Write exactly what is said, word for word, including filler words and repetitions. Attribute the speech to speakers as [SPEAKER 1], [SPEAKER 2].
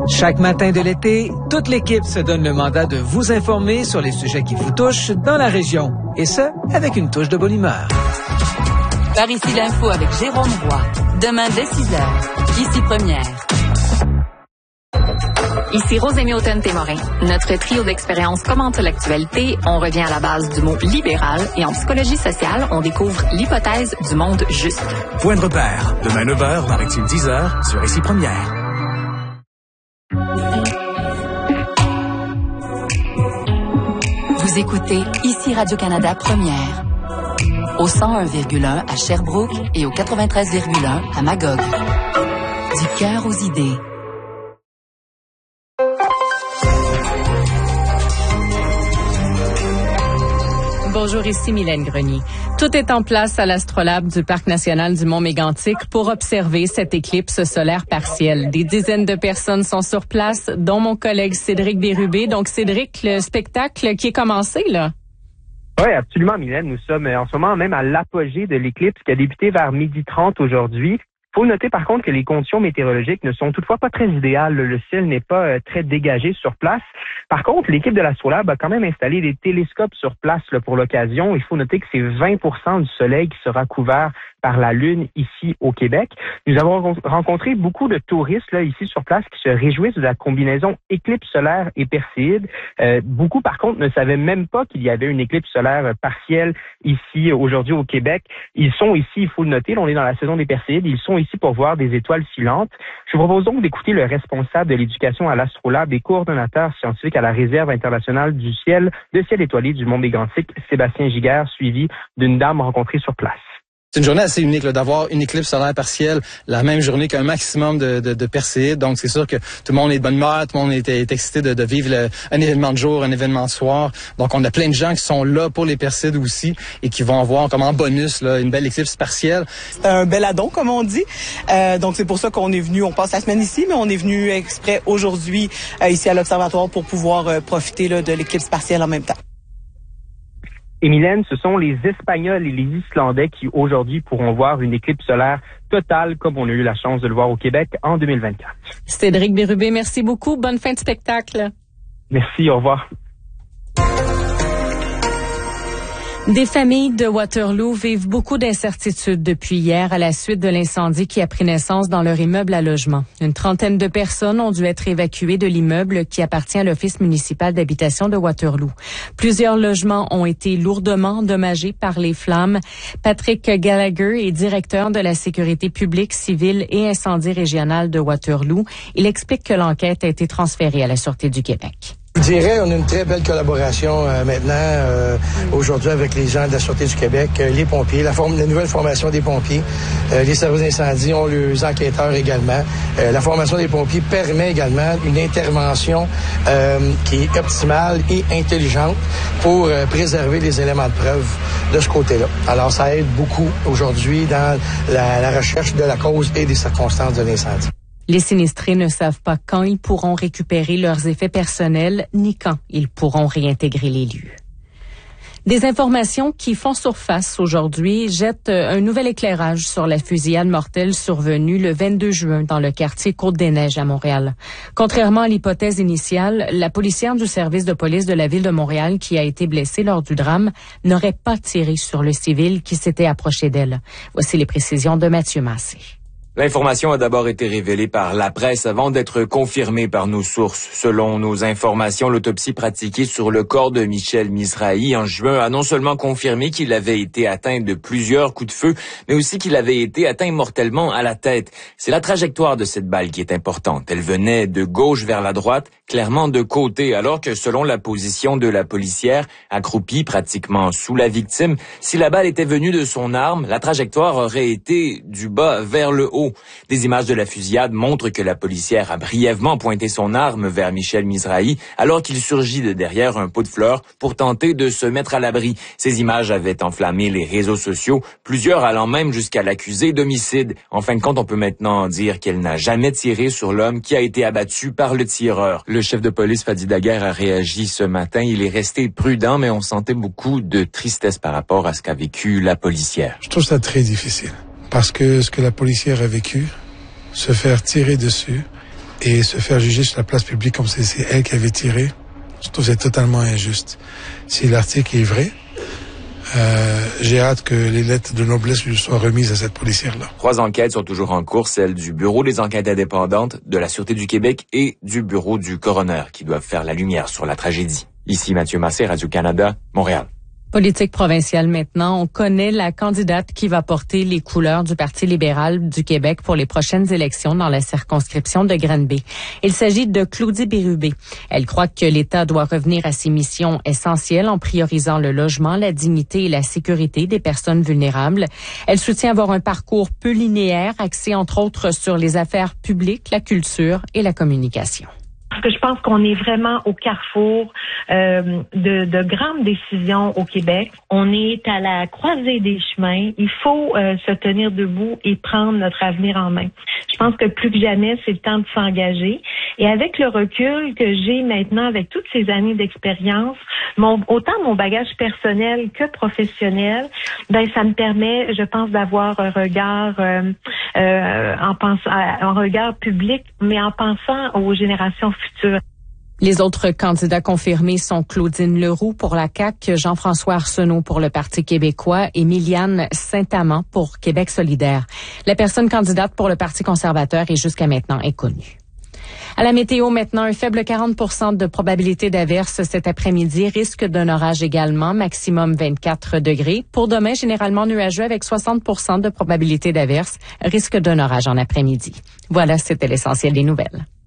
[SPEAKER 1] Chaque matin de l'été, toute l'équipe se donne le mandat de vous informer sur les sujets qui vous touchent dans la région. Et ce, avec une touche de bonne humeur.
[SPEAKER 2] Par ici l'info avec Jérôme Roy. Demain dès six heures. Ici Première.
[SPEAKER 3] Ici Rosémie Automne-Témorin. Notre trio d'expériences commente l'actualité. On revient à la base du mot libéral et en psychologie sociale, on découvre l'hypothèse du monde juste.
[SPEAKER 4] Point de repère. Demain neuf heures, Maritime dix heures, sur Ici Première.
[SPEAKER 2] Vous écoutez Ici Radio-Canada Première. Au cent un virgule un à Sherbrooke et au quatre-vingt-treize virgule un à Magog. Du cœur aux idées.
[SPEAKER 5] Bonjour, ici Mylène Grenier. Tout est en place à l'Astrolabe du Parc national du Mont-Mégantic pour observer cette éclipse solaire partielle. Des dizaines de personnes sont sur place, dont mon collègue Cédric Bérubé. Donc, Cédric, le spectacle qui est commencé, là?
[SPEAKER 6] Oui, absolument, Mylène. Nous sommes en ce moment même à l'apogée de l'éclipse qui a débuté vers midi trente aujourd'hui. Il faut noter par contre que les conditions météorologiques ne sont toutefois pas très idéales. Le ciel n'est pas euh, très dégagé sur place. Par contre, l'équipe de l'Astrolabe a quand même installé des télescopes sur place là, pour l'occasion. Il faut noter que c'est vingt pour cent du soleil qui sera couvert par la Lune ici au Québec. Nous avons rencontré beaucoup de touristes là ici sur place qui se réjouissent de la combinaison éclipse solaire et perséide. Euh, beaucoup par contre ne savaient même pas qu'il y avait une éclipse solaire partielle ici aujourd'hui au Québec. Ils sont ici, il faut le noter, là, on est dans la saison des perséides, ils sont ici pour voir des étoiles filantes. Je vous propose donc d'écouter le responsable de l'éducation à l'Astrolabe et coordonnateur scientifique à la Réserve internationale du ciel, de ciel étoilé du Mont-Mégantic, Sébastien Giguère, suivi d'une dame rencontrée sur place.
[SPEAKER 7] C'est une journée assez unique là, d'avoir une éclipse solaire partielle la même journée qu'un maximum de, de, de perséides. Donc, c'est sûr que tout le monde est de bonne humeur, tout le monde est, est excité de, de vivre le, un événement de jour, un événement de soir. Donc, on a plein de gens qui sont là pour les perséides aussi et qui vont avoir comme en bonus là, une belle éclipse partielle.
[SPEAKER 8] C'est un bel addon, comme on dit. Euh, donc, c'est pour ça qu'on est venu, on passe la semaine ici, mais on est venu exprès aujourd'hui euh, ici à l'Observatoire pour pouvoir euh, profiter là, de l'éclipse partielle en même temps.
[SPEAKER 6] Et Mylène, ce sont les Espagnols et les Islandais qui aujourd'hui pourront voir une éclipse solaire totale comme on a eu la chance de le voir au Québec en deux mille vingt-quatre.
[SPEAKER 5] Cédric Bérubé, merci beaucoup. Bonne fin de spectacle.
[SPEAKER 6] Merci, au revoir.
[SPEAKER 5] Des familles de Waterloo vivent beaucoup d'incertitudes depuis hier à la suite de l'incendie qui a pris naissance dans leur immeuble à logement. Une trentaine de personnes ont dû être évacuées de l'immeuble qui appartient à l'Office municipal d'habitation de Waterloo. Plusieurs logements ont été lourdement endommagés par les flammes. Patrick Gallagher est directeur de la sécurité publique, civile et incendie régional de Waterloo. Il explique que l'enquête a été transférée à la Sûreté du Québec.
[SPEAKER 9] Je dirais on a une très belle collaboration euh, maintenant euh, aujourd'hui avec les gens de la Sûreté du Québec, euh, les pompiers, la, forme, la nouvelle formation des pompiers, euh, les services d'incendie ont leurs enquêteurs également. Euh, la formation des pompiers permet également une intervention euh, qui est optimale et intelligente pour euh, préserver les éléments de preuve de ce côté-là. Alors ça aide beaucoup aujourd'hui dans la, la recherche de la cause et des circonstances de l'incendie.
[SPEAKER 5] Les sinistrés ne savent pas quand ils pourront récupérer leurs effets personnels ni quand ils pourront réintégrer les lieux. Des informations qui font surface aujourd'hui jettent un nouvel éclairage sur la fusillade mortelle survenue le vingt-deux juin dans le quartier Côte-des-Neiges à Montréal. Contrairement à l'hypothèse initiale, la policière du service de police de la ville de Montréal qui a été blessée lors du drame n'aurait pas tiré sur le civil qui s'était approché d'elle. Voici les précisions de Mathieu Massé.
[SPEAKER 10] L'information a d'abord été révélée par la presse avant d'être confirmée par nos sources. Selon nos informations, l'autopsie pratiquée sur le corps de Michel Mizrahi en juin a non seulement confirmé qu'il avait été atteint de plusieurs coups de feu, mais aussi qu'il avait été atteint mortellement à la tête. C'est la trajectoire de cette balle qui est importante. Elle venait de gauche vers la droite, clairement de côté, alors que selon la position de la policière, accroupie pratiquement sous la victime, si la balle était venue de son arme, la trajectoire aurait été du bas vers le haut. Des images de la fusillade montrent que la policière a brièvement pointé son arme vers Michel Mizrahi alors qu'il surgit de derrière un pot de fleurs pour tenter de se mettre à l'abri. Ces images avaient enflammé les réseaux sociaux, plusieurs allant même jusqu'à l'accuser d'homicide. En fin de compte, on peut maintenant dire qu'elle n'a jamais tiré sur l'homme qui a été abattu par le tireur. Le chef de police Fadi Daguerre a réagi ce matin. Il est resté prudent, mais on sentait beaucoup de tristesse par rapport à ce qu'a vécu la policière.
[SPEAKER 11] Je trouve ça très difficile. Parce que ce que la policière a vécu, se faire tirer dessus, et se faire juger sur la place publique comme si c'est elle qui avait tiré, je trouve que c'est totalement injuste. Si l'article est vrai, Euh, j'ai hâte que les lettres de noblesse lui soient remises à cette policière-là.
[SPEAKER 10] Trois enquêtes sont toujours en cours, celle du Bureau des enquêtes indépendantes, de la Sûreté du Québec et du Bureau du coroner, qui doivent faire la lumière sur la tragédie. Ici Mathieu Massé, Radio-Canada, Montréal.
[SPEAKER 5] Politique provinciale maintenant. On connaît la candidate qui va porter les couleurs du Parti libéral du Québec pour les prochaines élections dans la circonscription de Granby. Il s'agit de Claudie Bérubé. Elle croit que l'État doit revenir à ses missions essentielles en priorisant le logement, la dignité et la sécurité des personnes vulnérables. Elle soutient avoir un parcours peu linéaire, axé entre autres sur les affaires publiques, la culture et la communication.
[SPEAKER 12] Parce que je pense qu'on est vraiment au carrefour euh, de, de grandes décisions au Québec. On est à la croisée des chemins. Il faut euh, se tenir debout et prendre notre avenir en main. Je pense que plus que jamais, c'est le temps de s'engager. Et avec le recul que j'ai maintenant, avec toutes ces années d'expérience, mon, autant mon bagage personnel que professionnel, ben ça me permet, je pense, d'avoir un regard euh, euh, en pensant, un regard public, mais en pensant aux générations futures.
[SPEAKER 5] Les autres candidats confirmés sont Claudine Leroux pour la C A Q, Jean-François Arsenault pour le Parti québécois et Miliane Saint-Amand pour Québec solidaire. La personne candidate pour le Parti conservateur est jusqu'à maintenant inconnue. À la météo maintenant, un faible quarante pour cent de probabilité d'averse cet après-midi, risque d'un orage également, maximum vingt-quatre degrés. Pour demain, généralement nuageux avec soixante pour cent de probabilité d'averse, risque d'un orage en après-midi. Voilà, c'était l'essentiel des nouvelles.